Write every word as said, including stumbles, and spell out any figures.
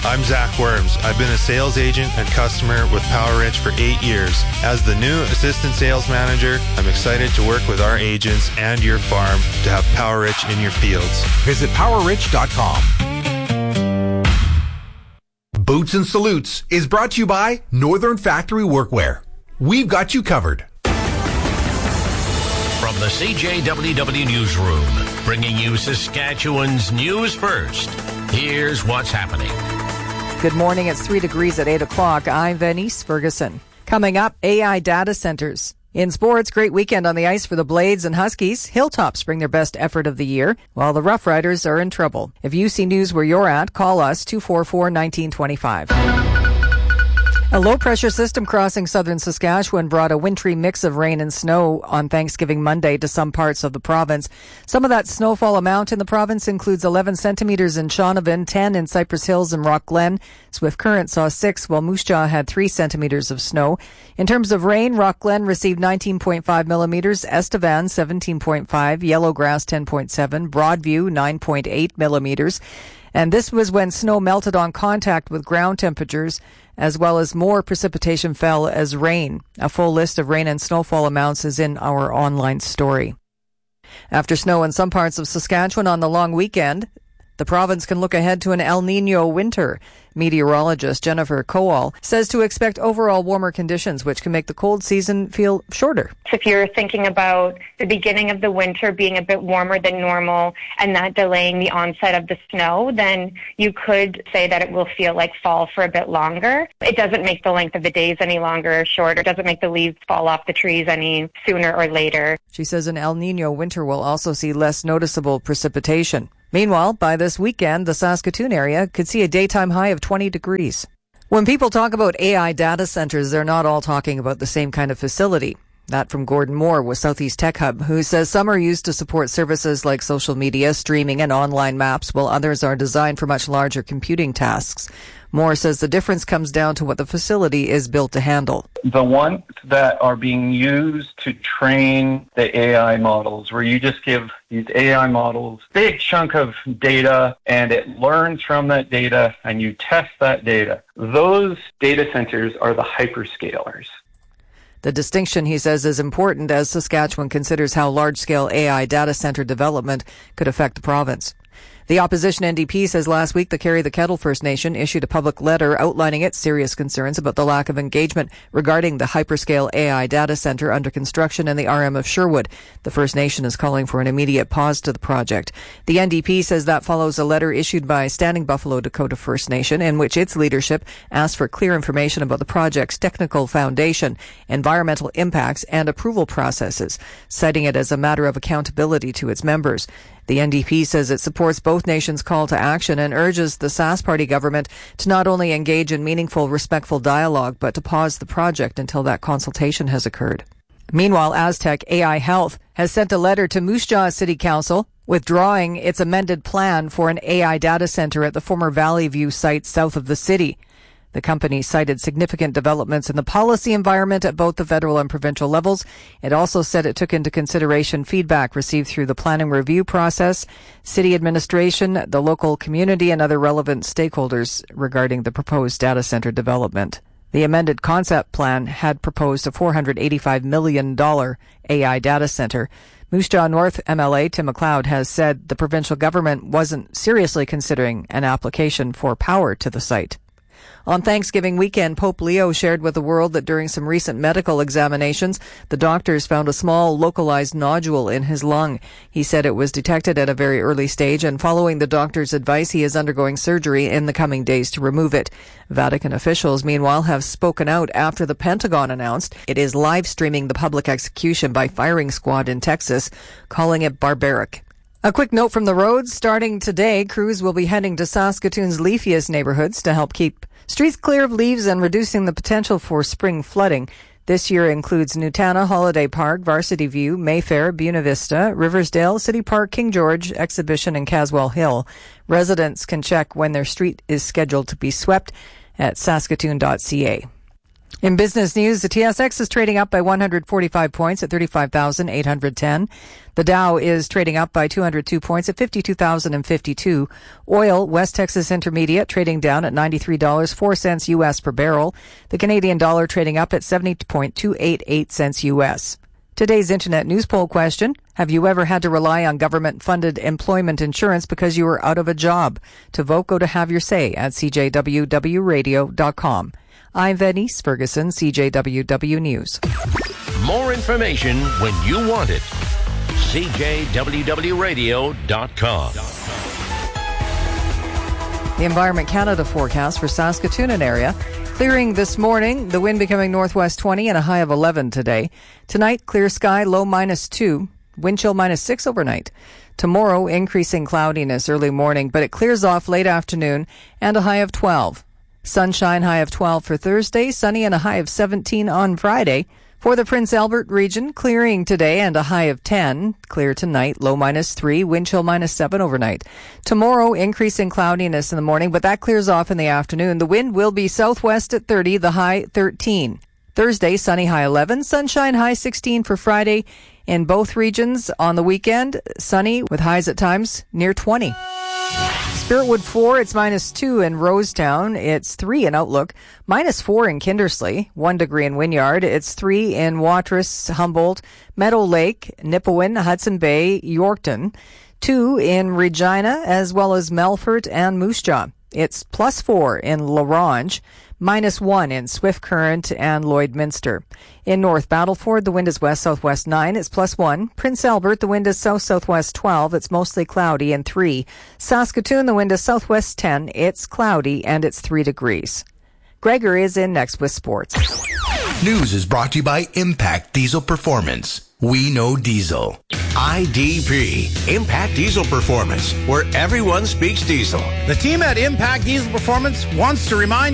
I'm Zach Worms. I've been a sales agent and customer with Power Rich for eight years. As the new assistant sales manager, I'm excited to work with our agents and your farm to have Power Rich in your fields. Visit power rich dot com. Boots and Salutes is brought to you by Northern Factory Workwear. We've got you covered. From the C J W W Newsroom, bringing you Saskatchewan's news first. Here's what's happening. Good morning. It's three degrees at eight o'clock. I'm Venice Ferguson. Coming up, A I data centers. In sports, great weekend on the ice for the Blades and Huskies. Hilltops bring their best effort of the year, while the Rough Riders are in trouble. If you see news where you're at, call us two four four, one nine two five. A low-pressure system crossing southern Saskatchewan brought a wintry mix of rain and snow on Thanksgiving Monday to some parts of the province. Some of that snowfall amount in the province includes eleven centimeters in Shaunavon, ten in Cypress Hills and Rock Glen. Swift Current saw six, while Moose Jaw had three centimeters of snow. In terms of rain, Rock Glen received nineteen point five millimeters, Estevan seventeen point five, Yellowgrass ten point seven, Broadview nine point eight millimeters. And this was when snow melted on contact with ground temperatures, as well as more precipitation fell as rain. A full list of rain and snowfall amounts is in our online story. After snow in some parts of Saskatchewan on the long weekend, the province can look ahead to an El Nino winter. Meteorologist Jennifer Kowal says to expect overall warmer conditions, which can make the cold season feel shorter. If you're thinking about the beginning of the winter being a bit warmer than normal and that delaying the onset of the snow, then you could say that it will feel like fall for a bit longer. It doesn't make the length of the days any longer or shorter. It doesn't make the leaves fall off the trees any sooner or later. She says an El Nino winter will also see less noticeable precipitation. Meanwhile, by this weekend, the Saskatoon area could see a daytime high of twenty degrees. When people talk about A I data centers, they're not all talking about the same kind of facility. That from Gordon Moore with Southeast Tech Hub, who says some are used to support services like social media, streaming, and online maps, while others are designed for much larger computing tasks. Moore says the difference comes down to what the facility is built to handle. The ones that are being used to train the A I models, where you just give these A I models a big chunk of data and it learns from that data and you test that data. Those data centers are the hyperscalers. The distinction, he says, is important as Saskatchewan considers how large-scale A I data center development could affect the province. The opposition N D P says last week the Carry the Kettle First Nation issued a public letter outlining its serious concerns about the lack of engagement regarding the hyperscale A I data center under construction in the R M of Sherwood. The First Nation is calling for an immediate pause to the project. The N D P says that follows a letter issued by Standing Buffalo Dakota First Nation in which its leadership asked for clear information about the project's technical foundation, environmental impacts, and approval processes, citing it as a matter of accountability to its members. The N D P says it supports both nations' call to action and urges the Sask Party government to not only engage in meaningful, respectful dialogue, but to pause the project until that consultation has occurred. Meanwhile, Aztec A I Health has sent a letter to Moose Jaw City Council withdrawing its amended plan for an A I data center at the former Valley View site south of the city. The company cited significant developments in the policy environment at both the federal and provincial levels. It also said it took into consideration feedback received through the planning review process, city administration, the local community, and other relevant stakeholders regarding the proposed data center development. The amended concept plan had proposed a four hundred eighty-five million dollars A I data center. Moose Jaw North M L A Tim McLeod has said the provincial government wasn't seriously considering an application for power to the site. On Thanksgiving weekend, Pope Leo shared with the world that during some recent medical examinations, the doctors found a small localized nodule in his lung. He said it was detected at a very early stage, and following the doctor's advice, he is undergoing surgery in the coming days to remove it. Vatican officials, meanwhile, have spoken out after the Pentagon announced it is live streaming the public execution by firing squad in Texas, calling it barbaric. A quick note from the roads. Starting today, crews will be heading to Saskatoon's leafiest neighborhoods to help keep streets clear of leaves and reducing the potential for spring flooding. This year includes Nutana, Holiday Park, Varsity View, Mayfair, Buena Vista, Riversdale, City Park, King George, Exhibition, and Caswell Hill. Residents can check when their street is scheduled to be swept at saskatoon dot c a. In business news, the T S X is trading up by one hundred forty-five points at thirty-five thousand eight hundred ten. The Dow is trading up by two hundred two points at fifty-two thousand fifty-two. Oil, West Texas Intermediate, trading down at ninety-three dollars and four cents U S per barrel. The Canadian dollar trading up at seventy point two eight eight cents U S. Today's Internet News Poll question: have you ever had to rely on government-funded employment insurance because you were out of a job? To vote, go to Have Your Say at c j w w radio dot com. I'm Venice Ferguson, C J W W News. More information when you want it. c j w w radio dot com. The Environment Canada forecast for Saskatoon and area. Clearing this morning, the wind becoming northwest twenty and a high of eleven today. Tonight, clear sky, low minus two. Wind chill minus six overnight. Tomorrow, increasing cloudiness early morning, but it clears off late afternoon and a high of twelve. Sunshine, high of twelve for Thursday, sunny and a high of seventeen on Friday. For the Prince Albert region, clearing today and a high of ten. Clear tonight, low minus three, wind chill minus seven overnight. Tomorrow, increasing cloudiness in the morning, but that clears off in the afternoon. The wind will be southwest at thirty, the high thirteen. Thursday, sunny, high eleven, sunshine, high sixteen for Friday. In both regions on the weekend, sunny with highs at times near twenty. Spiritwood four, it's minus two in Rosetown. It's three in Outlook. Minus four in Kindersley. One degree in Wynyard. It's three in Watrous, Humboldt, Meadow Lake, Nipawin, Hudson Bay, Yorkton. Two in Regina, as well as Melfort and Moose Jaw. It's plus four in La Ronge. Minus one in Swift Current and Lloydminster. In North Battleford, the wind is west-southwest nine. It's plus one. Prince Albert, the wind is south-southwest twelve. It's mostly cloudy and three. Saskatoon, the wind is southwest ten. It's cloudy and it's three degrees. Gregor is in next with sports. News is brought to you by Impact Diesel Performance. We know diesel. I D P, Impact Diesel Performance, where everyone speaks diesel. The team at Impact Diesel Performance wants to remind